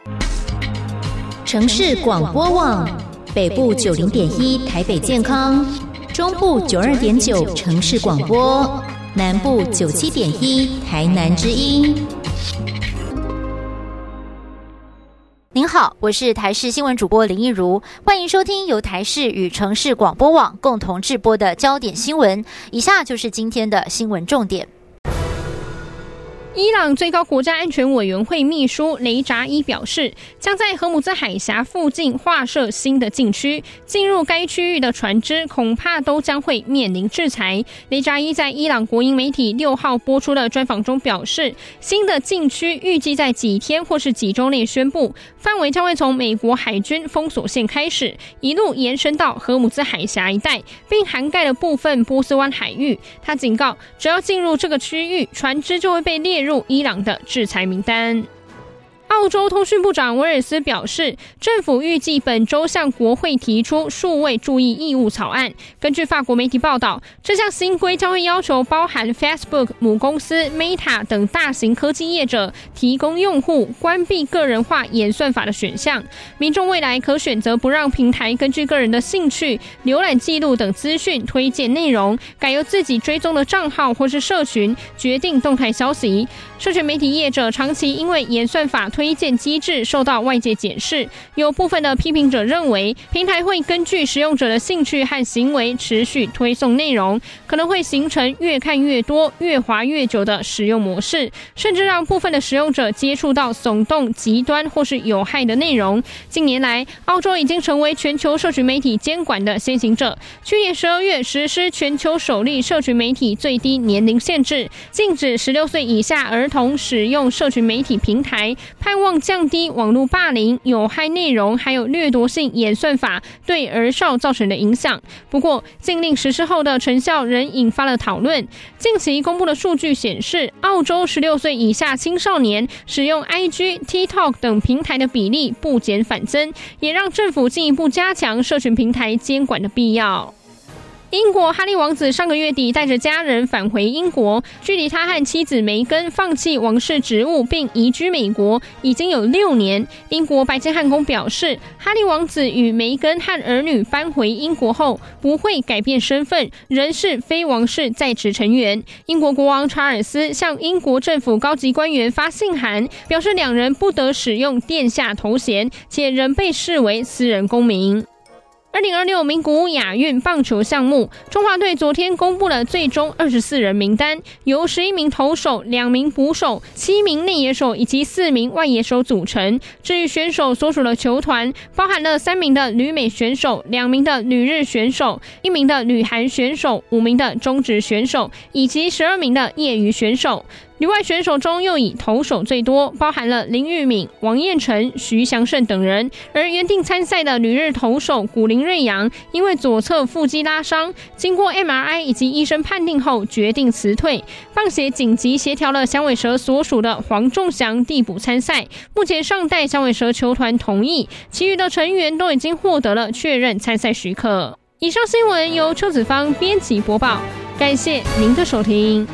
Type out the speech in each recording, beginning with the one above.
城市广播网，北部90.1台北健康，中部92.9城市广播，南部97.1台南之音。 您好，我是台视新闻主播林一如，欢迎收听由台视与城市广播网共同制播的焦点新闻。以下就是今天的新闻重点。 伊朗最高国家安全委员会秘书雷扎伊表示，将在荷姆兹海峡附近划设新的禁区，进入该区域的船只恐怕都将会面临制裁。雷扎伊在伊朗国营媒体6号播出的专访中表示，新的禁区预计在几天或是几周内宣布，范围将会从美国海军封锁线开始，一路延伸到荷姆兹海峡一带，并涵盖了部分波斯湾海域。他警告，只要进入这个区域，船只就会被列入伊朗的制裁名单。澳洲通讯部长威尔斯表示，政府预计本周向国会提出数位注意义务草案。根据法国媒体报道，这项新规将会要求包含 Facebook 母公司 Meta 等大型科技业者提供用户关闭个人化演算法的选项。民众未来可选择不让平台根据个人的兴趣、浏览记录等资讯推荐内容，改由自己追踪的账号或是社群决定动态消息。社群媒体业者长期因为演算法推荐机制受到外界检视，有部分的批评者认为，平台会根据使用者的兴趣和行为持续推送内容，可能会形成越看越多、越滑越久的使用模式，甚至让部分的使用者接触到耸动、极端或是有害的内容。近年来，澳洲已经成为全球社群媒体监管的先行者。去年12月实施全球首例社群媒体最低年龄限制，禁止16岁以下儿童使用社群媒体平台，盼望降低网络霸凌、有害内容还有掠夺性演算法对儿少造成的影响。不过，禁令实施后的成效仍引发了讨论。近期公布的数据显示，澳洲16岁以下青少年使用 IG、TikTok 等平台的比例不减反增，也让政府进一步加强社群平台监管的必要。英国哈利王子上个月底带着家人返回英国，距离他和妻子梅根放弃王室职务并移居美国已经有6年。英国白金汉宫表示，哈利王子与梅根和儿女搬回英国后不会改变身份，仍是非王室在职成员。英国国王查尔斯向英国政府高级官员发信函，表示两人不得使用殿下头衔，且仍被视为私人公民。2026名古屋亚运棒球项目，中华队昨天公布了最终24人名单，由11名投手、2名捕手、7名内野手以及4名外野手组成。至于选手所属的球团，包含了3名的旅美选手、2名的旅日选手、1名的旅韩选手、5名的中职选手以及12名的业余选手。旅外选手中又以投手最多，包含了林玉敏、王彦辰、徐祥胜等人。而原定参赛的旅日投手古林瑞阳，因为左侧腹肌拉伤，经过 MRI 以及医生判定后决定辞退。棒协紧急协调了响尾蛇所属的黄仲祥递补参赛，目前尚待响尾蛇球团同意，其余的成员都已经获得了确认参赛许可。以上新闻由邱子芳编辑播报，感谢您的收听。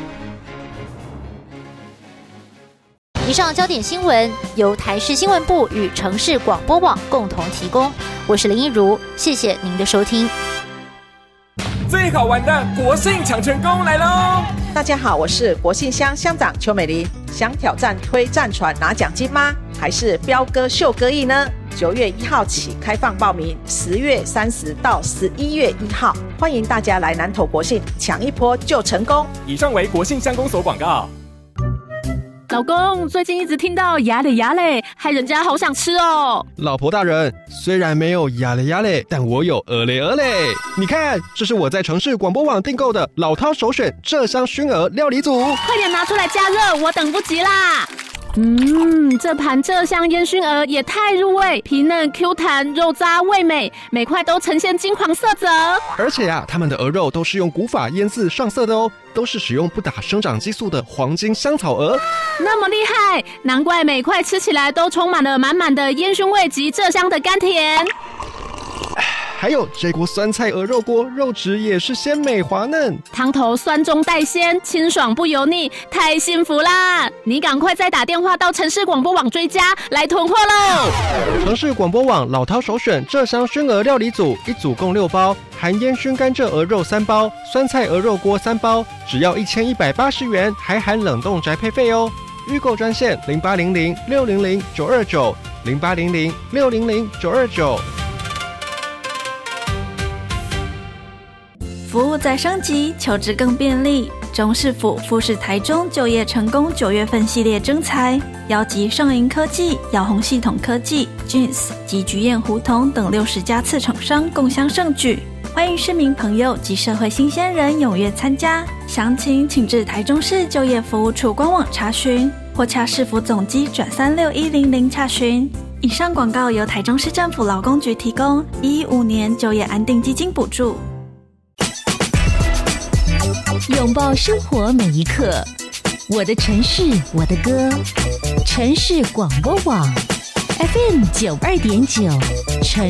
以上焦点新闻由台视新闻部与城市广播网共同提供，我是林一如，谢谢您的收听。 最好玩的国庆抢成功来喽！ 大家好，我是国信乡乡长邱美玲。想挑战推战船拿奖金吗？还是飙歌秀歌艺呢？9月1号起开放报名，10月30到11月1号，欢迎大家来南投国信抢一波就成功。 以上为国信乡公所广告。 老公，最近一直听到鸭嘞鸭嘞，害人家好想吃哦。 老婆大人，虽然没有鸭嘞鸭嘞，但我有鹅嘞鹅嘞。你看，这是我在城市广播网订购的老饕首选鹧鸯熏鹅料理组， 快点拿出来加热，我等不及啦。这盘鹧鸯烟熏鹅也太入味，皮嫩 Q 弹，肉渣味美，每块都呈现金黄色泽。 而且他们的鹅肉都是用古法腌制上色的哦，都是使用不打生长激素的黄金香草鹅。 那么厉害，难怪每块吃起来都充满了满满的烟熏味及鹧鸯的甘甜。 还有这锅酸菜鹅肉锅，肉质也是鲜美滑嫩， 汤头酸中带鲜，清爽不油腻，太幸福啦！你赶快再打电话到城市广播网追加来囤货喽！ 城市广播网老饕首选浙香熏鹅料理组，一组共6包，含烟熏甘蔗鹅肉3包，酸菜鹅肉锅3包，只要1180元，还含冷冻宅配费哦。预购专线0800-600-929，0800-600-929。 服务在升级，求职更便利。中市府富士台中就业成功9月份系列征才，邀集盛银科技、耀宏系统科技、Jeans 及菊燕胡同等60家次厂商共襄盛举。欢迎市民朋友及社会新鲜人踊跃参加，详情请至台中市就业服务处官网查询，或洽市府总机转36100查询。以上广告由台中市政府劳工局提供，115年就业安定基金补助。 拥抱生活每一刻，我的城市，我的歌，城市广播网 FM92.9，城